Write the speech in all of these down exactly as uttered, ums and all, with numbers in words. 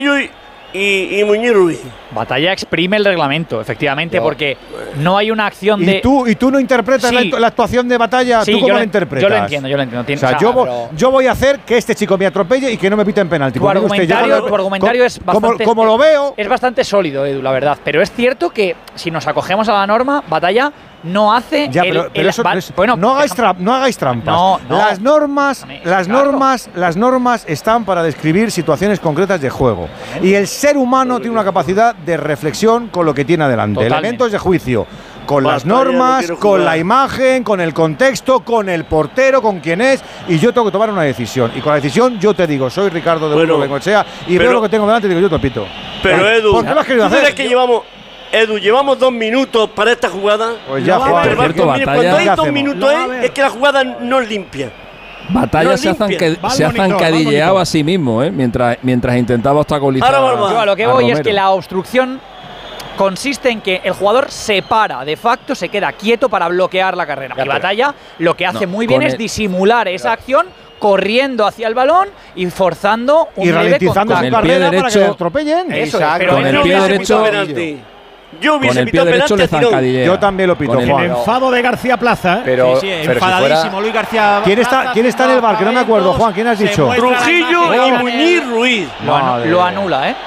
Y, y Muñiz Ruiz. Batalla exprime el reglamento, efectivamente, Yo, porque no hay una acción ¿Y de… tú, ¿Y tú no interpretas Sí. la, la actuación de Batalla? Sí, ¿Tú cómo yo la lo, interpretas? yo lo entiendo, yo lo entiendo. Tiene, O sea, o sea, yo, voy, pero yo voy a hacer que este chico me atropelle y que no me piten penalti. tu Porque usted, argumentario, yo, tu argumentario es como, bastante… como lo veo… Es bastante sólido, Edu, la verdad. Pero es cierto que si nos acogemos a la norma, Batalla no hace… Ya, el, pero, pero el, eso, va, eso- bueno, no, hagáis déjame, tra- no hagáis trampas. No, no. Las normas, Déjame, las claro. normas, las normas están para describir situaciones concretas de juego. Y el ser humano tiene una capacidad de reflexión con lo que tiene adelante. Totalmente. Elementos de juicio. Con las Batalla, no normas, quiero con jugar. la imagen, con el contexto, con el portero, con quién es. Y yo tengo que tomar una decisión. Y con la decisión yo te digo, soy Ricardo de Bueno, Burgos Bengoechea y pero- veo lo que tengo delante y digo, yo te pito. Pero Edu, ¿por qué lo has querido ¿tú crees hacer? que llevamos, Edu, llevamos dos minutos para esta jugada? Pues ya, No va a Juan. haber- Pero cierto, Marco, mire, Batalla- cuando hay ¿Qué dos hacemos? minutos No va a es, haber. es que la jugada no es limpia. Batalla No se ha, limpia. zanca- Va al se ha monitor, va al zancadilleado monitor. a sí mismo, ¿eh? mientras, mientras intentaba obstaculizar Ahora vamos. Yo a lo que a voy es Romero. que la obstrucción consiste en que el jugador se para de facto, se queda quieto para bloquear la carrera. Ya, Y pero- Batalla lo que hace No, muy bien con es el- disimular esa acción corriendo hacia el balón y forzando un Y leve ralentizando contacto. su Con el pie carrera para que derecho- le atropellen. Eso es, Exacto. pero Con él el no pie hubiese derecho- pitado penalti. Yo Con hubiese el pie pitado derecho penalti le a tirón. zancadillea. Yo también lo pito, Con el- Juan. El enfado de García Plaza, ¿eh? Pero- sí, sí, pero si enfadadísimo. fuera- Luis García ¿Quién está- Plaza quién está en el bar? Que no me acuerdo, Juan, ¿quién has se dicho? muestra la Trujillo imagen y en el- Muñiz Ruiz. Lo, anu- Madre lo mía. anula, ¿eh?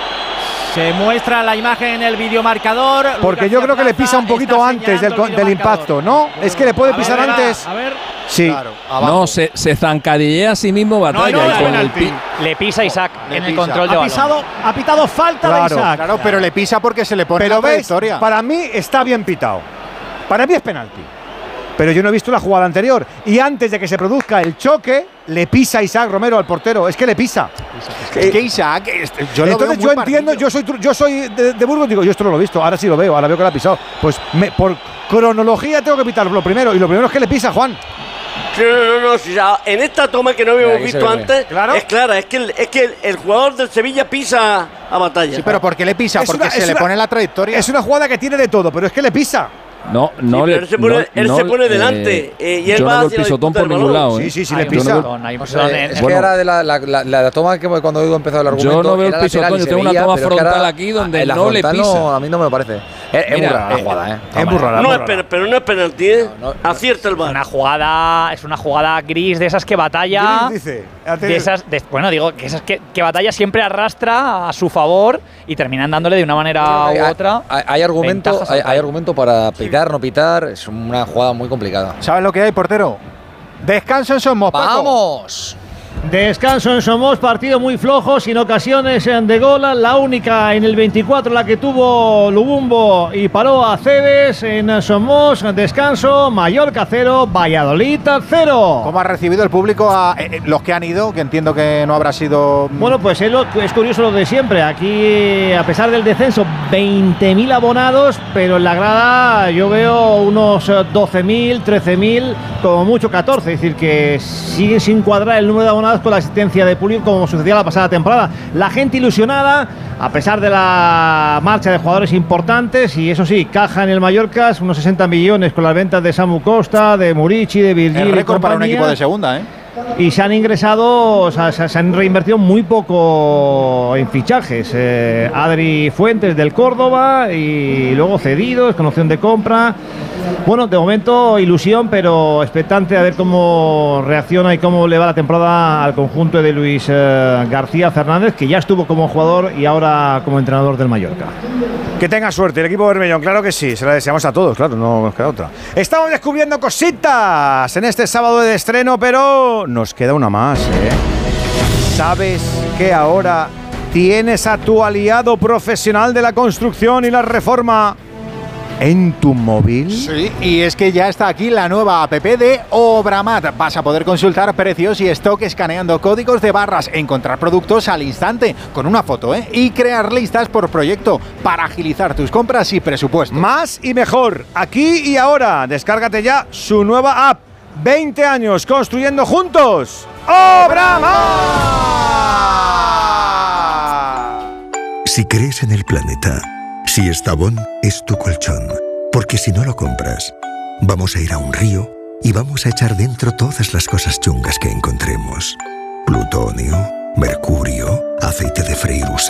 Se muestra la imagen en el videomarcador. Luis Porque yo García creo que le Plaza pisa un poquito está antes del, señalando co- el del videomarcador. impacto, ¿no? Es que le puede A ver, pisar verá, antes. A ver. Sí. Claro, abajo. No, se, se zancadillea a sí mismo Batalla. No, no, y con el penalti. pi- Le pisa Isaac Le en el pisa. control de Ha balón. pisado, ha pitado falta Claro, de Isaac. Claro, pero le pisa porque se le pone Pero la ves, trayectoria. para mí está bien pitado. Para mí es penalti. Pero yo no he visto la jugada anterior. Y antes de que se produzca el choque, le pisa Isaac Romero al portero. Es que le pisa. Es que Isaac, este, yo lo Entonces veo yo muy entiendo, pardillo. yo soy, tru- yo soy de, de Burgos, digo, yo esto no lo he visto, ahora sí lo veo, ahora veo que lo ha pisado. Pues me- por cronología tengo que pitar lo primero, y lo primero es que le pisa, Juan. No, no, no, no, si ya en esta toma que no habíamos Aquí se visto ve muy antes, Claro. es clara, es que, el, es que el, el jugador del Sevilla pisa a Batalla. Sí, pero ¿por qué le pisa? Es Porque una- se es le una- pone la trayectoria. Es una jugada que tiene de todo, pero es que le pisa. No, Sí, no pero le. él se pone, no- él no, se pone eh, delante eh, y él yo va no veo el hacia la pisotón disputa por del ningún balón. lado. ¿eh? Sí, sí, sí, Hay le un pisa. pisotón, hay un O pisotón sea, en- es en- que era de la, la, la, la toma que cuando Edu empezó el argumento. Yo no veo el era lateral pisotón, y yo se tengo una veía, toma pero es que frontal ahora- aquí donde en la no le frontal pisa. No, a mí no me lo parece. Es, es muy Mira, rara la eh, jugada, ¿eh? Es muy rara, No, muy es, rara. pero, pero no es penalti, ¿eh? No, no, Acierta el Es una bar. jugada, es una jugada gris de esas que Batalla. Gris, dice. De esas, de- bueno, digo que esas que, que Batalla siempre arrastra a su favor y terminan dándole de una manera Hay, u otra. hay, hay argumento, ventajas hay, al hay Rayo. argumento para pitar, no pitar. Es una jugada muy complicada. ¿Sabes lo que hay, portero? Descanso en Somos, Paco. ¡Vamos! Descanso en Somos, partido muy flojo, sin ocasiones de gol. La única en el veinticuatro, la que tuvo Lubumbo y paró a Cebes. En Somos, descanso, Mallorca cero, Valladolid cero. ¿Cómo ha recibido el público a eh, eh, los que han ido? Que entiendo que no habrá sido. Bueno, pues es, lo- es curioso lo de siempre. Aquí, a pesar del descenso, veinte mil abonados, pero en la grada yo veo unos eh, doce mil, trece mil, como mucho catorce. Es decir, que sigue sin cuadrar el número de abonados con la asistencia de público como sucedía la pasada temporada. La gente ilusionada, a pesar de la marcha de jugadores importantes, y eso sí, caja en el Mallorca, unos sesenta millones con las ventas de Samu Costa, de Murici, de Virgil. El y récord para un compañía. equipo de segunda, ¿eh? Y se han ingresado, o sea, se, se han reinvertido muy poco en fichajes. Eh, Adri Fuentes del Córdoba y luego cedidos, con opción de compra. Bueno, de momento ilusión, pero expectante a ver cómo reacciona y cómo le va la temporada al conjunto de Luis eh, García Fernández, que ya estuvo como jugador y ahora como entrenador del Mallorca. Que tenga suerte el equipo Bermellón, claro que sí, se la deseamos a todos, claro, no nos queda otra. Estamos descubriendo cositas en este sábado de estreno, pero nos queda una más, ¿eh? ¿Sabes que ahora tienes a tu aliado profesional de la construcción y la reforma en tu móvil? Sí, y es que ya está aquí la nueva app de Obramat. Vas a poder consultar precios y stock escaneando códigos de barras, encontrar productos al instante con una foto, ¿eh? Y crear listas por proyecto para agilizar tus compras y presupuesto. Más y mejor, aquí y ahora. Descárgate ya su nueva app. veinte años construyendo juntos. ¡Obramat! Si crees en el planeta, si Estrabón es tu colchón, porque si no lo compras, vamos a ir a un río y vamos a echar dentro todas las cosas chungas que encontremos. Plutonio, mercurio, aceite de freír usado.